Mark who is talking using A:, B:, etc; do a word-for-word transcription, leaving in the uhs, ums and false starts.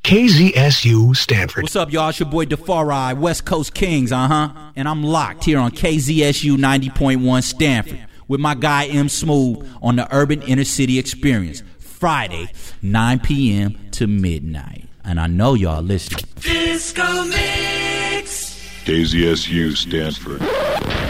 A: K Z S U Stanford.
B: What's up, y'all? It's your boy DeFari, West Coast Kings, uh-huh. And I'm locked here on K Z S U ninety point one Stanford with my guy M Smooth on the Urban Inner City Experience, Friday, nine p.m. to midnight. And I know y'all listening.
C: Disco Mix.
D: K Z S U Stanford.